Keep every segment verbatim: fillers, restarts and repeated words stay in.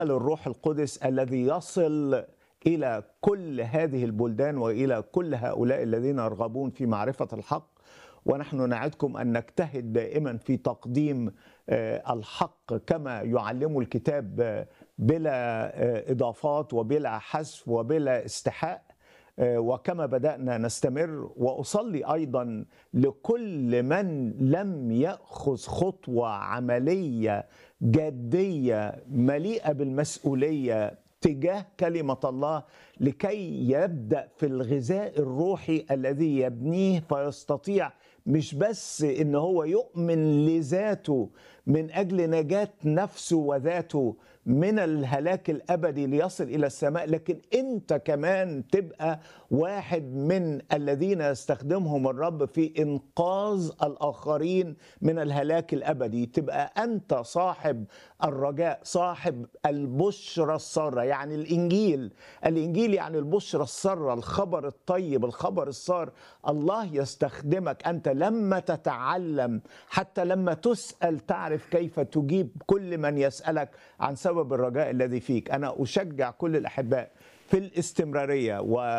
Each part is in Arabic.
الروح القدس الذي يصل إلى كل هذه البلدان وإلى كل هؤلاء الذين يرغبون في معرفة الحق. ونحن نعدكم أن نجتهد دائما في تقديم الحق كما يعلم الكتاب بلا إضافات وبلا حذف وبلا استحاء، وكما بدأنا نستمر. وأصلي أيضا لكل من لم يأخذ خطوة عملية جادية مليئة بالمسؤولية تجاه كلمة الله لكي يبدأ في الغذاء الروحي الذي يبنيه فيستطيع مش بس إن هو يؤمن لذاته من أجل نجاة نفسه وذاته من الهلاك الأبدي ليصل إلى السماء، لكن أنت كمان تبقى واحد من الذين يستخدمهم الرب في إنقاذ الآخرين من الهلاك الأبدي. تبقى أنت صاحب الرجاء، صاحب البشرى السارة، يعني الإنجيل. الإنجيل يعني البشرى السارة، الخبر الطيب، الخبر السار. الله يستخدمك أنت لما تتعلم، حتى لما تسأل تعرف كيف تجيب كل من يسألك عن سبب الرجاء الذي فيك. أنا أشجع كل الأحباء في الاستمرارية،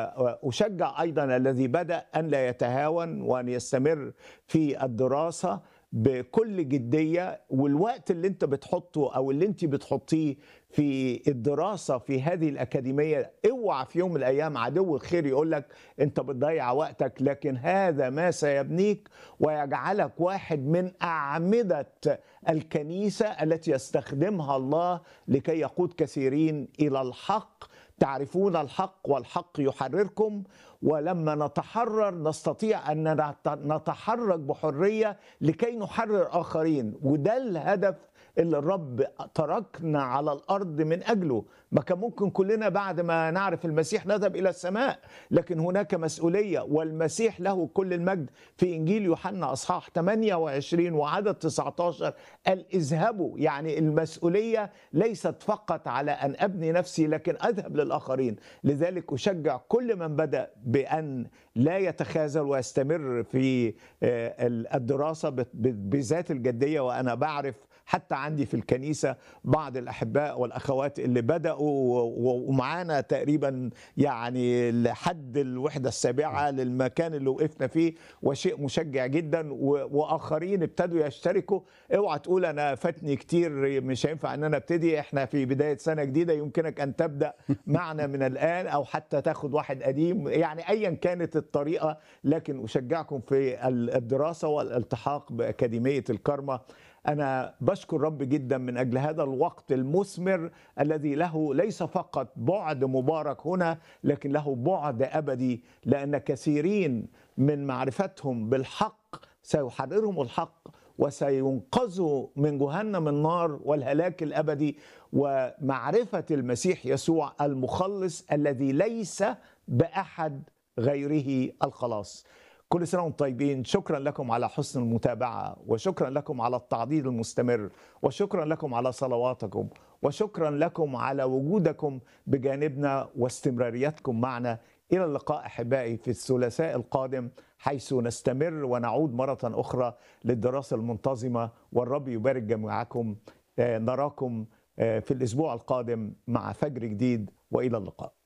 وأشجع أيضا الذي بدأ أن لا يتهاون وأن يستمر في الدراسة بكل جدية. والوقت اللي انت بتحطه او اللي انت بتحطيه في الدراسة في هذه الأكاديمية، اوعى في يوم من الأيام عدو الخير يقولك انت بتضيع وقتك، لكن هذا ما سيبنيك ويجعلك واحد من أعمدة الكنيسة التي يستخدمها الله لكي يقود كثيرين إلى الحق. تعرفون الحق والحق يحرركم، ولما نتحرر نستطيع أن نتحرك بحرية لكي نحرر آخرين. وده الهدف اللي الرب تركنا على الأرض من أجله. ما كان ممكن كلنا بعد ما نعرف المسيح نذهب إلى السماء، لكن هناك مسؤولية، والمسيح له كل المجد في إنجيل يوحنا أصحاح ثمانية وعشرين وعدد تسعة عشر قال اذهبوا. يعني المسؤولية ليست فقط على أن أبني نفسي لكن أذهب للآخرين. لذلك أشجع كل من بدأ بأن لا يتخاذل ويستمر في الدراسة بذات الجدية. وأنا بعرف حتى عندي في الكنيسة بعض الأحباء والأخوات اللي بدأوا ومعانا تقريبا يعني لحد الوحدة السابعة للمكان اللي وقفنا فيه، وشيء مشجع جدا. وآخرين ابتدوا يشتركوا. اوعى تقول أنا فاتني كتير مش هينفع أن أنا ابتدي. احنا في بداية سنة جديدة، يمكنك أن تبدأ معنا من الآن أو حتى تاخد واحد قديم، يعني أيا كانت الطريقة. لكن أشجعكم في الدراسة والالتحاق بأكاديمية الكرمة. أنا بشكر رب جدا من أجل هذا الوقت المثمر الذي له ليس فقط بعد مبارك هنا لكن له بعد أبدي، لأن كثيرين من معرفتهم بالحق سيحررهم الحق وسينقذوا من جهنم النار والهلاك الأبدي، ومعرفة المسيح يسوع المخلص الذي ليس بأحد غيره الخلاص. كل سنة وانتم طيبين. شكرا لكم على حسن المتابعة، وشكرا لكم على التعضيد المستمر، وشكرا لكم على صلواتكم، وشكرا لكم على وجودكم بجانبنا واستمراريتكم معنا. إلى اللقاء أحبائي في الثلاثاء القادم، حيث نستمر ونعود مرة أخرى للدراسة المنتظمة. والرب يبارك جميعكم. نراكم في الأسبوع القادم مع فجر جديد، وإلى اللقاء.